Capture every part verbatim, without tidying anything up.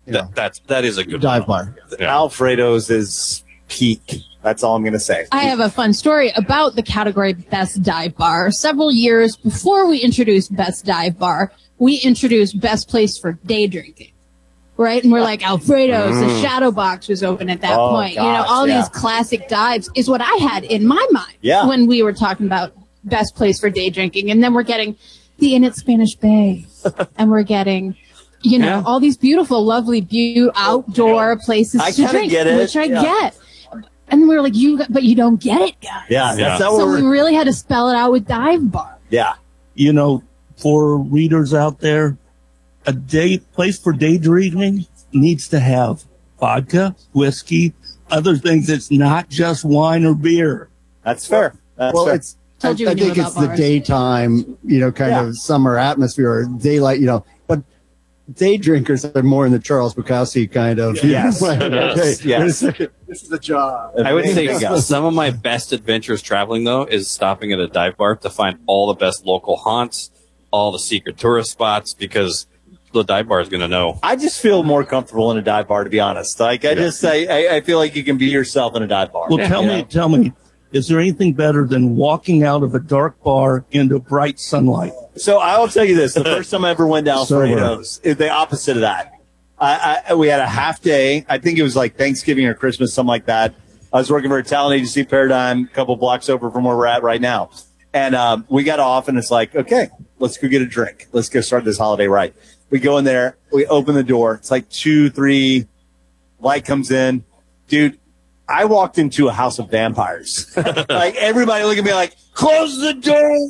you know, that, that's, that is a good dive one. bar. Yeah. Alfredo's is peak. That's all I'm going to say. I have a fun story about the category Best Dive Bar. Several years before we introduced Best Dive Bar, we introduced Best Place for Day Drinking. Right? And we're like, Alfredo's, mm. the Shadow Box was open at that oh, point. Gosh, you know, all yeah. these classic dives is what I had in my mind yeah. when we were talking about Best Place for Day Drinking. And then we're getting the Inn at Spanish Bay. And we're getting, you know, yeah. all these beautiful, lovely, view outdoor places I to drink, get it. which I yeah. get. And we were like, you, but you don't get it, guys. Yeah, that's yeah. not So what we really had to spell it out with Dive Bar. Yeah. You know, for readers out there, a day place for daydreaming needs to have vodka, whiskey, other things. It's not just wine or beer. That's fair. That's well, fair. it's. I, I Told you we knew think about it's the bars. daytime, you know, kind Yeah. of summer atmosphere, daylight, you know. But day drinkers are more in the Charles Bukowski kind of. Yes. like, Yes. okay, Yes. wait a second, this is a job. I would say There you go. some of my best adventures traveling, though, is stopping at a dive bar to find all the best local haunts, all the secret tourist spots, because the dive bar is going to know. I just feel more comfortable in a dive bar, to be honest. Like, I Yeah. just, I, I, I feel like you can be yourself in a dive bar. Well, Yeah. tell You me, know? tell me, is there anything better than walking out of a dark bar into bright sunlight? So I will tell you this: the first time I ever went to Sober. Alfredo's, is the opposite of that. I, I, we had a half day. I think it was like Thanksgiving or Christmas, something like that. I was working for a talent agency, Paradigm, a couple blocks over from where we're at right now. And um, we got off, and it's like, okay, let's go get a drink. Let's go start this holiday right. We go in there. We open the door. It's like two, three. Light comes in. Dude, I walked into a house of vampires. Like, everybody look at me like, close the door.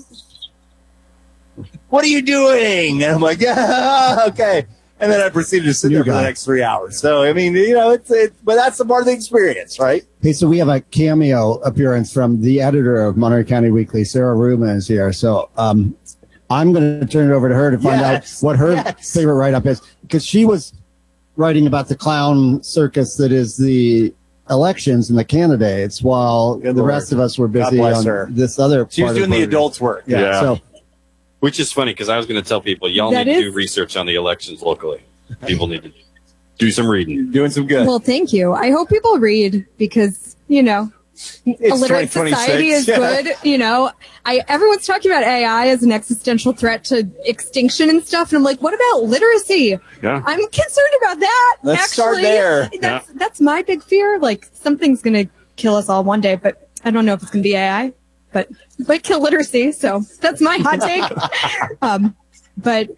What are you doing? And I'm like, yeah, okay. And then I proceeded to sit You there for got the it. next three hours. So, I mean, you know, it's, it, but that's the part of the experience, right? Hey, so we have a cameo appearance from the editor of Monterey County Weekly, Sarah Rubin is here. So um, I'm going to turn it over to her to find Yes. out what her Yes. favorite write-up is, because she was writing about the clown circus that is the elections and the candidates, while Good the Lord. rest of us were God busy bless on her. this other She was part of doing the her- adults' work. Yeah, Yeah. so Which is funny, because I was going to tell people, y'all That need to is- do research on the elections locally. People need to do some reading. Doing some good. Well, thank you. I hope people read because, you know, it's a literate society is Yeah. good. You know, I everyone's talking about A I as an existential threat to extinction and stuff, and I'm like, what about literacy? Yeah. I'm concerned about that. Let's actually. start there. That's that's my big fear. Like something's gonna kill us all one day, but I don't know if it's gonna be A I, but it might kill literacy. So that's my hot take. um, but.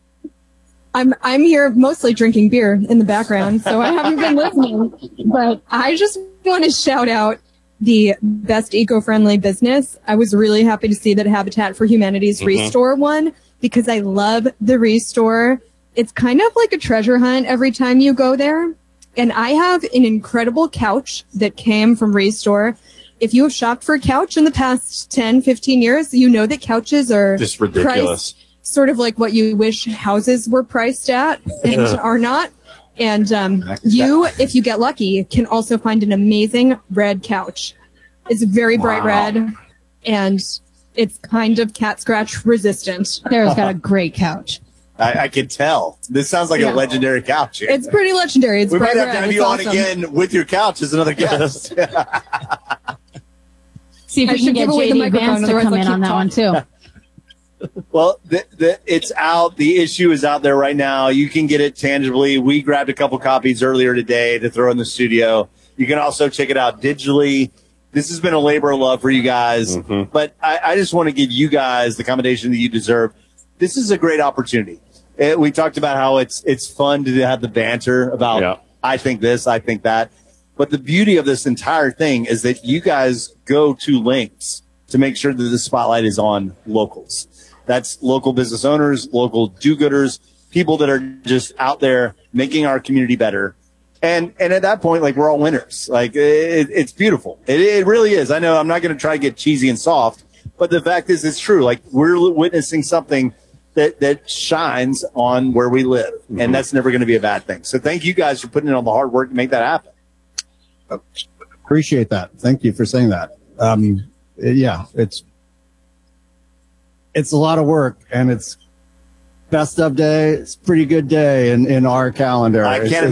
I'm I'm here mostly drinking beer in the background, so I haven't been listening. But I just want to shout out the best eco-friendly business. I was really happy to see that Habitat for Humanity's Mhm. Restore won, because I love the Restore. It's kind of like a treasure hunt every time you go there. And I have an incredible couch that came from Restore. If you have shopped for a couch in the past ten, fifteen years, you know that couches are Just ridiculous. priced sort of like what you wish houses were priced at and Yeah. are not. And um, you, if you get lucky, can also find an amazing red couch. It's very bright Wow. red, and it's kind of cat scratch resistant. Sarah's got a great couch. I, I can tell. This sounds like Yeah. a legendary couch. Here. It's pretty legendary. It's we bright might have to red. have It's you on awesome. again with your couch as another guest. See if I we can should get give away the J D microphone, Vance to otherwise come I'll in keep on that one too. Well, the, the, it's out. The issue is out there right now. You can get it tangibly. We grabbed a couple copies earlier today to throw in the studio. You can also check it out digitally. This has been a labor of love for you guys, Mhm. but I, I just want to give you guys the commendation that you deserve. This is a great opportunity. Eh, we talked about how it's it's fun to have the banter about Yeah. I think this, I think that. But the beauty of this entire thing is that you guys go to lengths to make sure that the spotlight is on locals. That's local business owners, local do-gooders, people that are just out there making our community better. And and at that point, like, we're all winners. Like, it, it's beautiful. It, it really is. I know I'm not going to try to get cheesy and soft, but the fact is, it's true. Like, we're witnessing something that, that shines on where we live. Mm-hmm. And that's never going to be a bad thing. So thank you guys for putting in all the hard work to make that happen. appreciate that. Thank you for saying that. Um, yeah, it's it's a lot of work, and it's best of day. It's a pretty good day in, in our calendar. I It's- can't